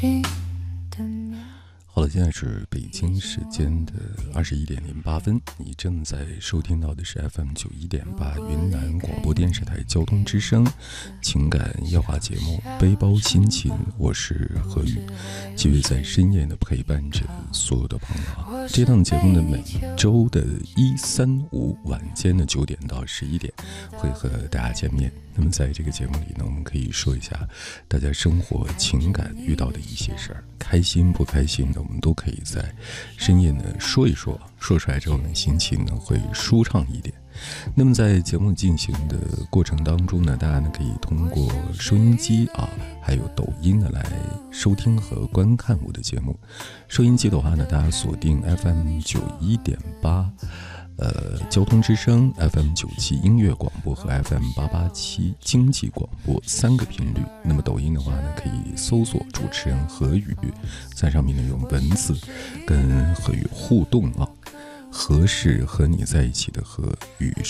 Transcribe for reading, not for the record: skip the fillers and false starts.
好了，现在是北京时间的21点08分，你正在收听到的是 FM91.8云南广播电视台交通之声情感夜话节目《背包心情》，我是何宇，继续在深夜的陪伴着所有的朋友。这档节目的每周的1、3、5晚间的9点到11点会和大家见面。那么在这个节目里呢，我们可以说一下大家生活情感遇到的一些事儿，开心不开心的我们都可以在深夜呢说一说，说出来之后呢心情呢会舒畅一点。那么在节目进行的过程当中呢，大家呢可以通过收音机还有抖音呢来收听和观看我的节目。收音机的话呢，大家锁定 FM91.8交通之声 FM97 音乐广播和 FM887 经济广播3个频率。那么抖音的话呢，可以搜索主持人何宇，在上面呢用文字跟何宇互动何是和你在一起的和，宇